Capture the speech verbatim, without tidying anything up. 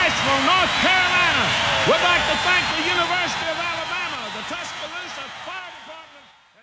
Asheville, North Carolina. We'd like to thank the University